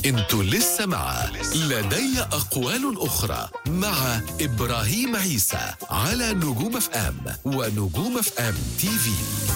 انتوا لسه مع لدي أقوال أخرى مع إبراهيم عيسى على نجوم اف ام ونجوم اف ام تي في.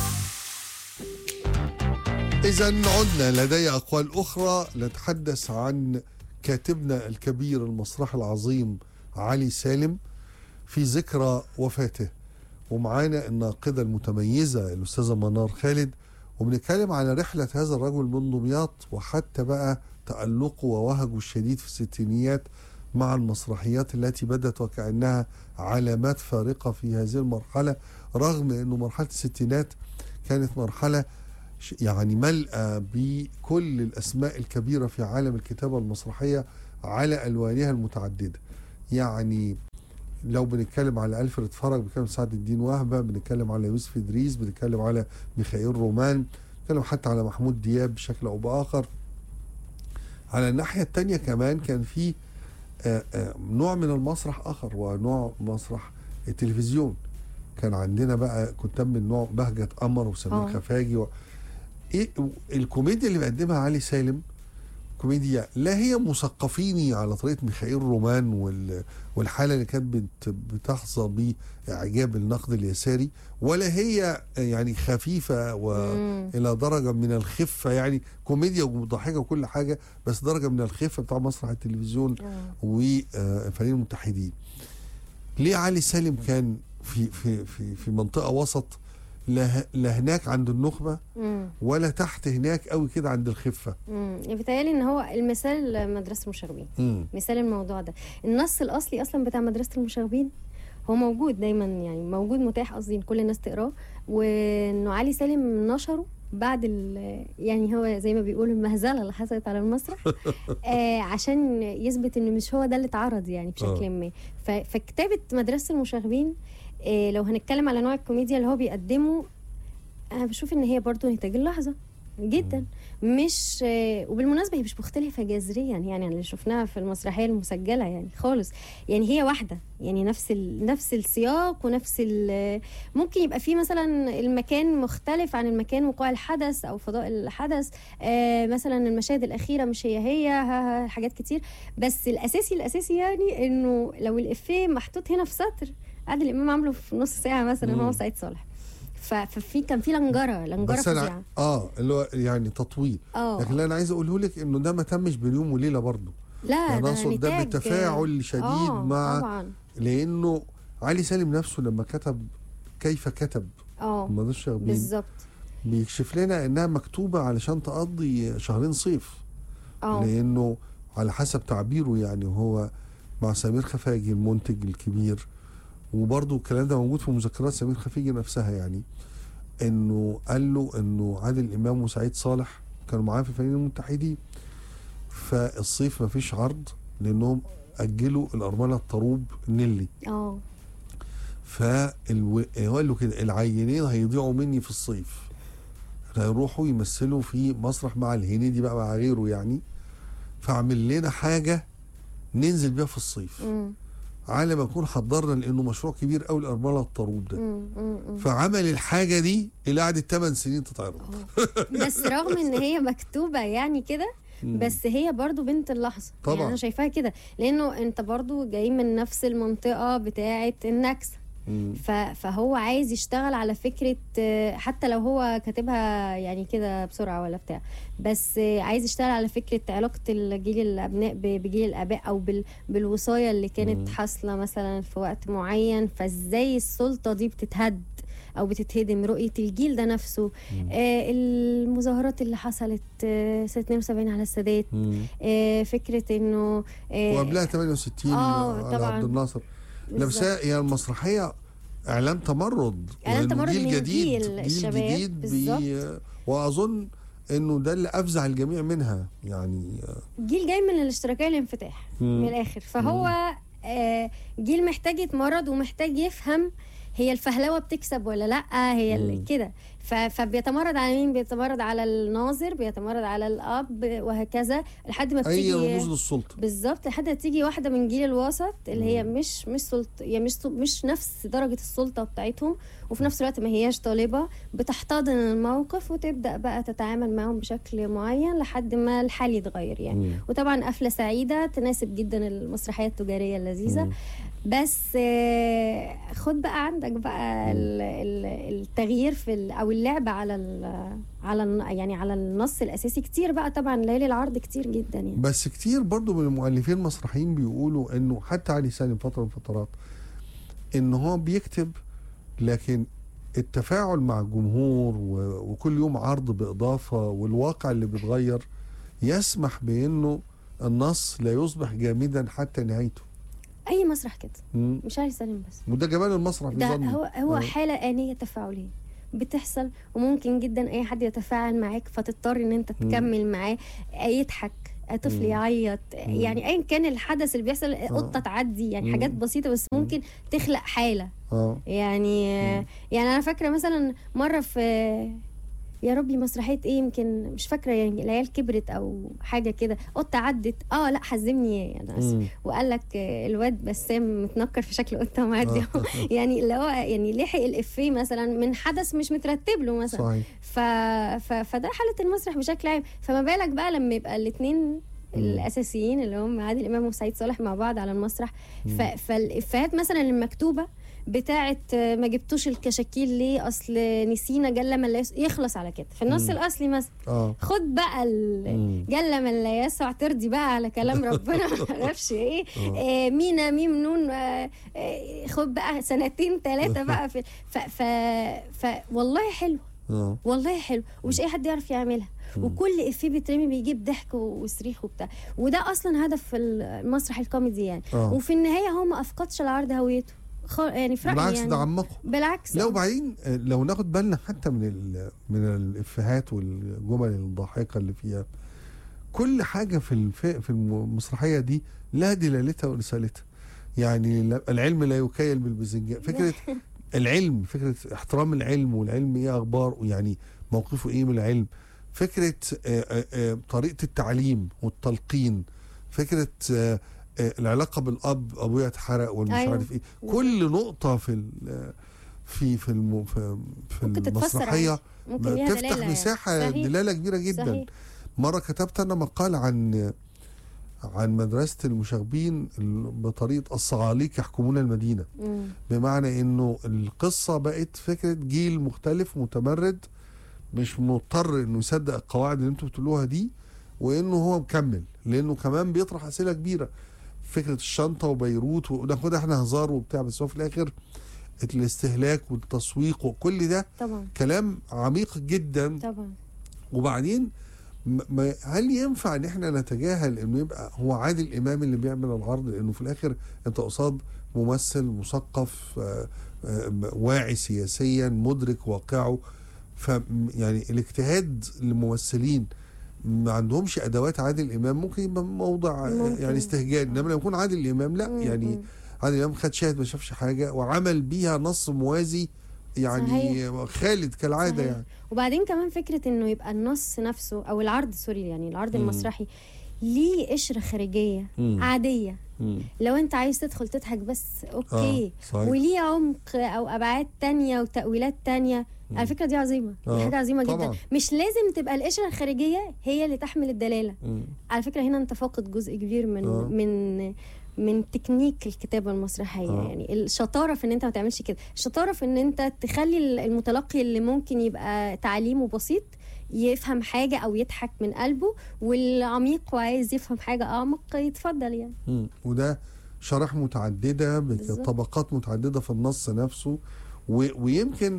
إذا عدنا لدي أقوال أخرى، نتحدث عن كاتبنا الكبير المسرح العظيم علي سالم في ذكرى وفاته، ومعانا الناقدة المتميزة الأستاذة منار خالد، وبنتكلم على رحلة هذا الرجل من دمياط وحتى بقى تألقه ووهجه الشديد في الستينيات مع المسرحيات التي بدت وكأنها علامات فارقة في هذه المرحلة، رغم أنه مرحلة الستينات كانت مرحلة يعني ملأة بكل الأسماء الكبيرة في عالم الكتابة المسرحية على ألوانها المتعددة. يعني لو بنتكلم على ألفريد فرج، بنتكلم سعد الدين وهبة، بنتكلم على يوسف إدريس، بنتكلم على ميخائيل رومان، بنتكلم حتى على محمود دياب بشكل أو بآخر. على الناحية التانية كمان كان في نوع من المسرح آخر، ونوع مسرح التلفزيون. كان عندنا بقى كتاب من نوع بهجة قمر وسمير خفاجي إيه الكوميديا اللي بيقدمها علي سالم كوميديا لا هي مثقفيني على طريقة ميخائيل رومان والحالة اللي كانت بتحظى بإعجاب النقد اليساري، ولا هي يعني خفيفة وإلى درجة من الخفة، يعني كوميديا ومضحكة وكل حاجة، بس درجة من الخفة بتاع مسرح التلفزيون وفنانين المتحدين. ليه علي سالم كان في منطقة وسط، لا هناك عند النخبة ولا تحت هناك قوي كده عند الخفة. بيتهيألي ان هو المثال مدرسة المشاغبين، مثال الموضوع ده. النص الأصلي أصلا بتاع مدرسة المشاغبين هو موجود دايما، يعني موجود متاح قصدي كل الناس تقراه، وانه علي سالم نشره بعد يعني هو زي ما بيقولوا المهزلة اللي حصلت على المسرح عشان يثبت انه مش هو ده اللي اتعرض يعني بشكل ما. فكتابة مدرسة المشاغبين لو هنتكلم على نوع الكوميديا اللي هو بيقدمه، انا بشوف ان هي برضو نتاج اللحظه جدا، مش وبالمناسبه هي مش مختلفه جذريا يعني اللي شفناها في المسرحيه المسجله يعني خالص، يعني هي واحده، يعني نفس السياق ونفس ممكن يبقى فيه مثلا المكان مختلف عن المكان وقوع الحدث او فضاء الحدث، مثلا المشاهد الاخيره مش هي حاجات كتير، بس الاساسي يعني انه لو الافيه محطوط هنا في سطر عادل امام عامله في نص ساعه مثلا هو سعيد صالح، ففي كان في لنجره فظيعه اللي هو يعني تطويل. لكن اللي انا عايز اقوله لك انه ده ما تمش بين يوم وليله برضه، لا يعني اقصد ده بتفاعل شديد مع طبعا. لانه علي سالم نفسه لما كتب كيف كتب مدرسة المشاغبين بالظبط بيكشف لنا انها مكتوبه علشان تقضي شهرين صيف، لانه على حسب تعبيره يعني هو مع سمير خفاجي المنتج الكبير، وبرضه الكلام ده موجود في مذكرات سمير خفاجي نفسها، يعني انه قال له انه عادل امام وسعيد صالح كانوا معاه في الفنانين المتحدين، فالصيف ما فيش عرض لانهم اجلوا الارمله الطروب نيلي. فقال له كده العينين هيضيعوا مني في الصيف، هيروحوا يمثلوا في مسرح مع الهنيدي بقى مع غيره يعني، فاعمل لنا حاجه ننزل بيها في الصيف على ما نكون حضرنا، لانه مشروع كبير قوي الارمله الطروب ده. فعمل الحاجه دي اللي قعدت 8 سنين تتعرض. بس رغم ان هي مكتوبه يعني كده، بس هي برضو بنت اللحظه طبعا. يعني انا شايفاها كده، لانه انت برضو جاي من نفس المنطقه بتاعه النكسه، فهو عايز يشتغل على فكرة، حتى لو هو كاتبها يعني كده بسرعة ولا بتاع، بس عايز يشتغل على فكرة علاقة الجيل الأبناء بجيل الآباء أو بالوصاية اللي كانت حاصلة مثلا في وقت معين، فازاي السلطة دي بتتهد أو بتتهدم، رؤية الجيل ده نفسه، المظاهرات اللي حصلت سنة 72 على السادات، فكرة إنه وقبلها 68 على عبد الناصر. لبسها هي المسرحيه اعلان تمرد جيل جديد واظن انه ده اللي افزع الجميع منها، يعني جيل جاي من الاشتراكيه الانفتاح من الاخر، فهو جيل محتاج يتمرد ومحتاج يفهم هي الفهلوه بتكسب ولا لا، هي كده. فبيتمرد على مين؟ بيتمرد على الناظر، بيتمرد على الاب، وهكذا لحد ما بتيجي اي رموز للسلطه بالظبط، لحد ما تيجي واحده من جيل الوسط اللي هي مش سلطه، هي مش نفس درجه السلطه بتاعتهم، وفي نفس الوقت ما هياش طالبه، بتحتضن الموقف وتبدا بقى تتعامل معهم بشكل معين لحد ما الحال يتغير يعني. وطبعا قفله سعيده تناسب جدا المسرحيه التجاريه اللذيذه. بس خد بقى عندك بقى التغيير في او اللعب على النص الاساسي كتير بقى طبعا، ليالي العرض كتير جدا يعني. بس كتير برضو من المؤلفين المسرحيين بيقولوا انه حتى علي سالم فتره من الفترات ان هو بيكتب، لكن التفاعل مع الجمهور وكل يوم عرض باضافه والواقع اللي بيتغير يسمح بانه النص لا يصبح جامدا حتى نهايته. اي مسرح كده، مش علي سالم بس، وده جمال المسرح ده هو حاله آنية تفاعليه بتحصل، وممكن جدا اي حد يتفاعل معاك فتضطر ان انت تكمل معاه، يضحك، طفل يعيط، يعني ايا كان الحدث اللي بيحصل، قطه تعدي، يعني حاجات بسيطه بس ممكن تخلق حاله. يعني انا فاكره مثلا مره في يا ربي مسرحيه ايه، يمكن مش فاكره، يعني العيال كبرت او حاجه كده، قطه عدت، لا حزمني يعني وقال لك الواد بسام متنكر في شكل قطه معدي يعني اللي هو يعني لحق الافيه مثلا من حدث مش مترتب له مثلا. صحيح. فده حاله المسرح بشكل عام. فما بالك بقى لما يبقى الاثنين الاساسيين اللي هم عادل امام وسعيد صالح مع بعض على المسرح، فالافيهات مثلا المكتوبه بتاعت ما جبتوش الكشاكيل ليه، اصل نسينا جل من لا يخلص على كده في النص الاصلي مثلا. خد بقى جل من لا يسع ترضي بقى على كلام ربنا ما اعرفش ايه، مينا ميم نون، خد بقى 2 3 بقى والله حلو، والله حلو، ومش اي حد يعرف يعملها، وكل افيه بيترمي بيجيب ضحك وصريخ وبتاع، وده اصلا هدف المسرح الكوميدي يعني. وفي النهايه هو ما افقدش العرض هويته يعني، في رأيي بالعكس يعني ده عمقه، بالعكس. لو بعدين لو ناخد بالنا حتى من الافيهات والجمل الضاحكه اللي فيها، كل حاجه في المسرحيه دي لها دلالتها ورسالتها. يعني العلم لا يكيل بالباذنجان، فكره العلم، فكره احترام العلم، والعلم ايه اخباره، يعني موقفه ايه من العلم، فكره طريقه التعليم والتلقين، فكره العلاقه بالاب، ابويا اتحرق والمش عارف ايه، كل نقطه في المسرحيه تفتح مساحه دلاله كبيره جدا. صحيح. مره كتبت انا مقال عن مدرسه المشاغبين بطريقه الصعاليك يحكمون المدينه، بمعنى انه القصه بقت فكره جيل مختلف متمرد مش مضطر انه يصدق القواعد اللي انتوا بتقولوها دي، وانه هو مكمل، لانه كمان بيطرح اسئله كبيره، فكره الشنطه وبيروت وناخدها احنا هزار وبتاع، بس هو في الاخر الاستهلاك والتسويق وكل ده طبعا كلام عميق جدا طبعا. وبعدين هل ينفع ان احنا نتجاهل انه يبقى هو عادل امام اللي بيعمل العرض، لانه في الاخر انت قصاد ممثل مثقف واعي سياسيا مدرك واقعه، يعني الاجتهاد للممثلين ما عندهمش ادوات عادل امام ممكن يبقى موضع يعني استهجان، انما لو يكون عادل امام لا، يعني عادل امام خد شاهد ما شافش حاجه وعمل بيها نص موازي يعني. صحيح. خالد كالعاده. صحيح. يعني وبعدين كمان فكره انه يبقى النص نفسه او العرض يعني العرض المسرحي ليه قشره خارجيه عاديه، لو انت عايز تدخل تضحك بس اوكي، وليه عمق او ابعاد تانية وتأويلات تانية. على فكرة دي عظيمة، دي حاجة عظيمة جدا. مش لازم تبقى القشرة الخارجية هي اللي تحمل الدلالة. على فكرة هنا انت فاقد جزء كبير من تكنيك الكتابة المسرحية. يعني الشطارة في ان انت ما تعملش كده، الشطارة في ان انت تخلي المتلقي اللي ممكن يبقى تعليمه بسيط يفهم حاجة او يضحك من قلبه، والعميق وعايز يفهم حاجة اعمق يتفضل يعني. وده شرح متعددة بطبقات متعددة في النص نفسه، ويمكن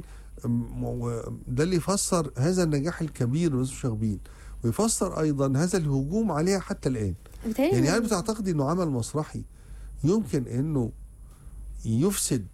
ده اللي يفسر هذا النجاح الكبير للمشاغبين، ويفسر ايضا هذا الهجوم عليها حتى الان. يعني هل بتعتقدي انه عمل مسرحي يمكن انه يفسد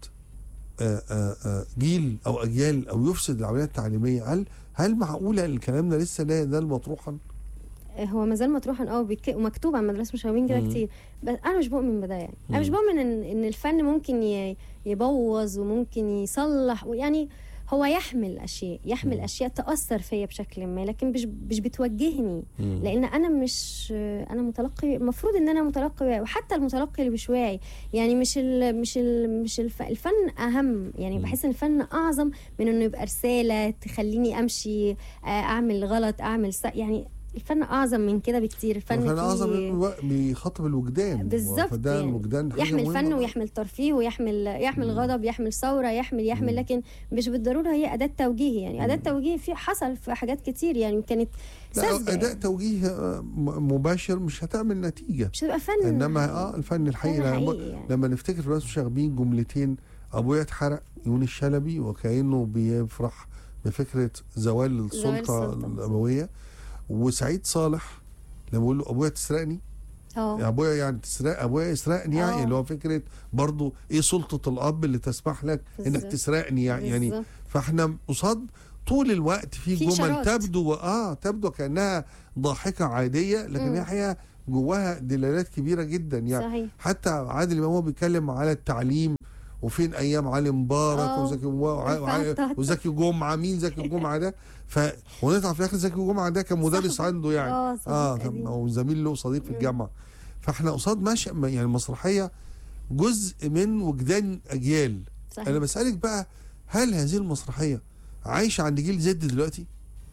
جيل او اجيال او يفسد العمليه التعليميه؟ هل معقوله الكلام ده لسه لا يزال مطروحا؟ هو مازال مطروحا ومكتوب عن مدرسه المشاغبين كده كتير، بس انا مش بؤمن بده يعني. انا مش بؤمن ان الفن ممكن يبوظ وممكن يصلح، ويعني هو يحمل اشياء تاثر فيا بشكل ما، لكن مش بتوجهني، لان انا متلقي، المفروض ان انا متلقي واعي، وحتى المتلقي اللي مش واعي يعني مش الفن اهم يعني. بحس ان الفن اعظم من انه يبقى رساله تخليني امشي اعمل غلط يعني الفن اعظم من كده بكتير. الفن اعظم بيخاطب الوجدان بالظبط، فده يعني الوجدان يحمل فن ويحمل ترفيه ويحمل غضب، يحمل ثوره، يحمل لكن مش بالضروره هي اداه توجيه يعني. اداه توجيه حصل في حاجات كتير يعني كانت اداء يعني. توجيه مباشر مش هتعمل نتيجه، مش هتبقى فن. انما الفن الحقيقي يعني. لما نفتكر في مدرسة المشاغبين جملتين، ابويا اتحرق يونس الشلبي وكانه بيفرح بفكره زوال السلطه الابويه، وسعيد صالح لما بقول له ابويا تسرقني، يعني ابويا يعني ابويا يسرقني يعني اللي هو فكره برضو ايه سلطه الاب اللي تسمح لك انك تسرقني يعني. فاحنا قصاد طول الوقت في جمل تبدو كانها ضاحكه عاديه، لكن هي حقيقه جواها دلالات كبيره جدا يعني. صحيح. حتى عادل امام هو بيتكلم على التعليم، وفين ايام علي مبارك وزكي جمعه، مين زكي جمعه ده؟ ونطلع في الاخر زكي جمعه ده كان مدرس عنده يعني او زميل له صديق في الجامعه. فاحنا قصاد ماشي يعني المسرحيه جزء من وجدان اجيال. صحيح. انا بسالك بقى، هل هذه المسرحيه عايشه عند جيل زد دلوقتي؟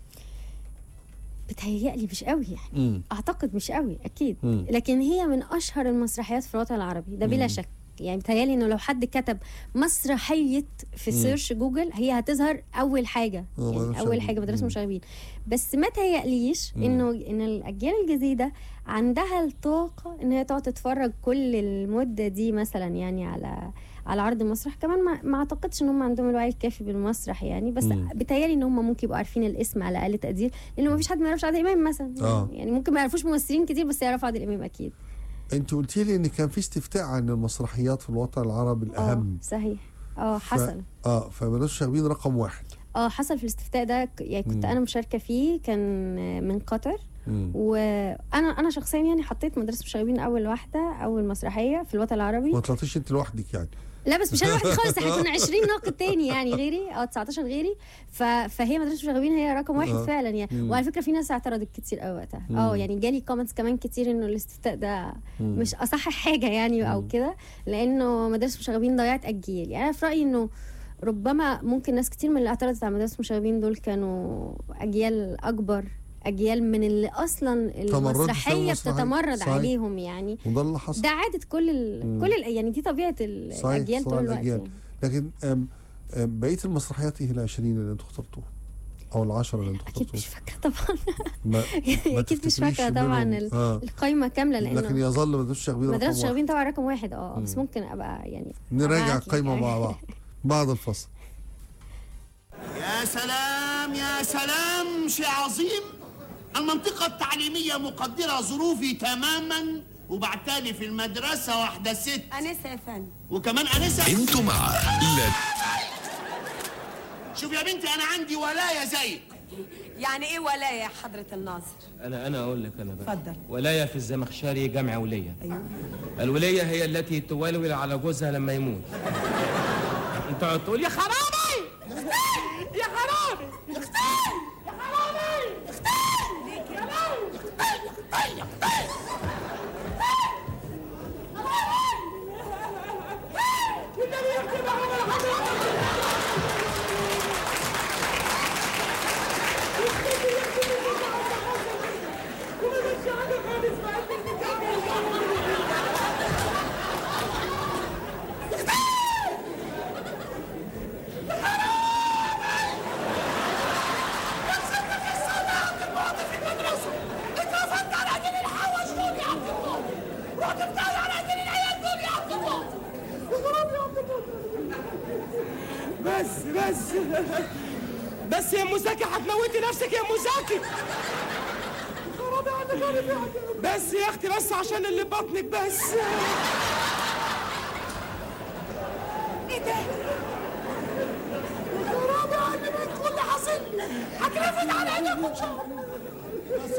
بتهيألي مش قوي يعني. اعتقد مش قوي اكيد. لكن هي من اشهر المسرحيات في الوطن العربي ده بلا شك يعني. بتهيألي انه لو حد كتب مسرحيه في سيرش جوجل هي هتظهر اول حاجه يعني. اول حاجه مدرسه المشاغبين. بس ما تهيأليش ان الاجيال الجديده عندها الطاقه ان هي تقعد تتفرج كل المده دي مثلا يعني على عرض المسرح. كمان ما اعتقدش ان هم عندهم الوعي الكافي بالمسرح يعني. بس بتهيألي ان هم ممكن يبقوا عارفين الاسم على اقل تقدير، لانه ما فيش حد ما يعرفش عادل امام مثلا. يعني ممكن ما يعرفوش ممثلين كتير بس يعرفوا عادل امام اكيد. انت قلتي لي ان كان في استفتاء عن المسرحيات في الوطن العربي الاهم. صحيح. حصل. فمدرسة المشاغبين رقم 1. حصل في الاستفتاء ده يعني. كنت انا مشاركه فيه، كان من قطر. وانا شخصيا يعني حطيت مدرسه المشاغبين اول واحده، اول مسرحيه في الوطن العربي. ما طلعتيش انت لوحدك يعني؟ لا بس مش انا لوحدي خالص، هيكون 20 ناقد تاني يعني غيري 19 غيري. فهي مدرسه المشاغبين هي رقم 1 فعلا يعني. وعلى فكره في ناس اعترضت كتير قوي وقتها. يعني جالي كومنتس كمان كتير انه الاستفتاء ده مش اصح حاجه يعني او كده، لانه مدرسه المشاغبين ضيعت اجيال يعني. انا في رايي انه ربما ممكن ناس كتير من اللي اعترضت على مدرسه المشاغبين دول كانوا اجيال اكبر، اجيال من اللي اصلا المسرحيه بتتمرد عليهم يعني. وده اللي حصل. ده عاده كل يعني دي طبيعه الاجيال طول الوقت يعني. لكن بقيه المسرحيات ايه ال20 اللي انتوا اخترتوها او ال10 اللي انتوا اخترتوها؟ اكيد مش فاكره طبعا. اكيد مش فاكره طبعا القايمه كامله، لانه لكن يظل مدرسه المشاغبين مدرسه المشاغبين طبعا رقم 1. بس ممكن ابقى يعني نراجع القايمه مع بعض بعد الفصل. يا سلام يا سلام، شيء عظيم. المنطقة التعليمية مقدرة ظروفي تماما، وبعتالي في المدرسة واحدة ست أنسة يا فندم. وكمان أنسة. انتوا مع شوف يا بنتي، أنا عندي ولاية زيك. يعني إيه ولاية يا حضرة الناصر؟ أنا أقول لك. أنا بقى اتفضل. ولاية في الزمخشري جمع ولية. أيوه. الولية هي التي تولول على جوزها لما يموت. أنت تقعد تقول يا خرابي يا خرابي يا خرابي بس يا مزاكي هتموتي نفسك يا مزاكي. بس يا اختي بس عشان اللي بطنك بس. ايه ده؟ يا خرابي عني من كل حصل. هترفد على ايدك ان شاء الله. بس